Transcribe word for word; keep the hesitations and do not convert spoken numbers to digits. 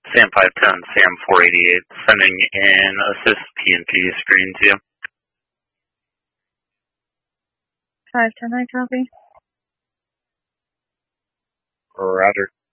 Sam five ten, Sam four eighty-eight, sending in assist P and P screen to you. five ten, I copy. Roger.